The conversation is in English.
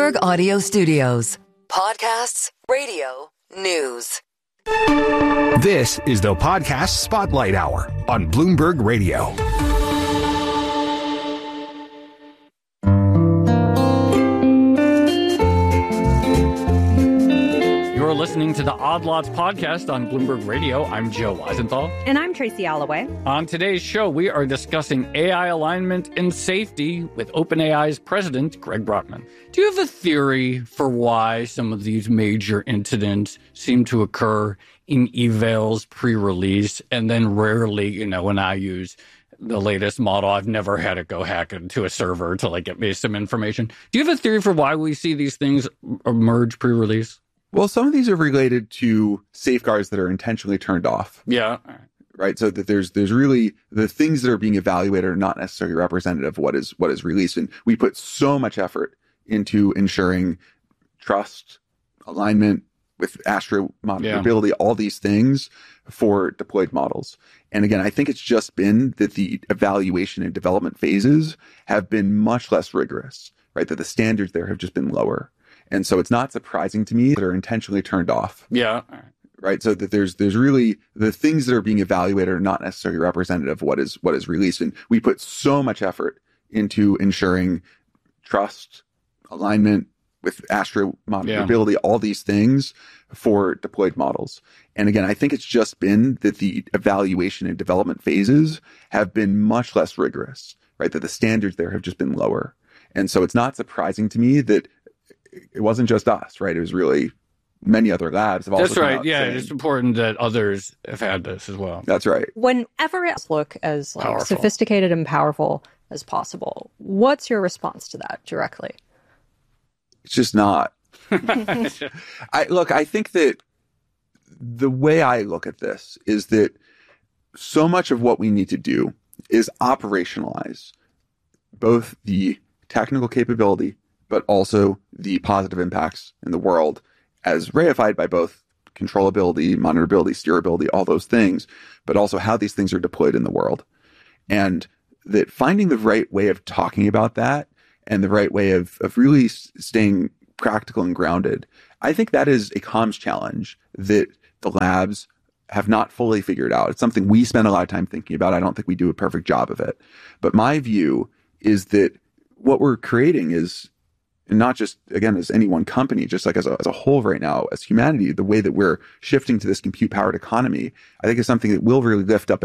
Bloomberg Audio Studios. Podcasts, radio, news. This is the Podcast Spotlight Hour on Bloomberg Radio. You're listening to the Odd Lots podcast on Bloomberg Radio. I'm Joe Weisenthal. And I'm Tracy Alloway. On today's show, we are discussing AI alignment and safety with OpenAI's president, Greg Brockman. Do you have a theory for why some of these major incidents seem to occur in evals pre-release and then rarely, when I use the latest model, I've never had it go hack into a server to get me some information. Do you have a theory for why we see these things emerge pre-release? Well, some of these are related to safeguards that are intentionally turned off. Yeah. Right. So that there's really the things that are being evaluated are not necessarily representative of what is released. And we put so much effort into ensuring trust, alignment with Astro monitorability, all these things for deployed models. And again, I think it's just been that the evaluation and development phases have been much less rigorous, right? That the standards there have just been lower. And so it's not surprising to me that are intentionally turned off. Yeah. Right. So that there's really the things that are being evaluated are not necessarily representative of what is released. And we put so much effort into ensuring trust, alignment with Astro monitorability, all these things for deployed models. And again, I think it's just been that the evaluation and development phases have been much less rigorous, right? That the standards there have just been lower. And so it's not surprising to me that it wasn't just us, right? It was really many other labs have also That's right. Yeah, saying, it's important that others have had this as well. That's right. Whenever it's look as sophisticated and powerful as possible, what's your response to that directly? It's just not. I think that the way I look at this is that so much of what we need to do is operationalize both the technical capability but also the positive impacts in the world as reified by both controllability, monitorability, steerability, all those things, but also how these things are deployed in the world. And that finding the right way of talking about that and the right way of really staying practical and grounded, I think that is a comms challenge that the labs have not fully figured out. It's something we spend a lot of time thinking about. I don't think we do a perfect job of it. But my view is that what we're creating is, and not just, again, as any one company, just as a whole right now, as humanity, the way that we're shifting to this compute-powered economy, I think is something that will really lift up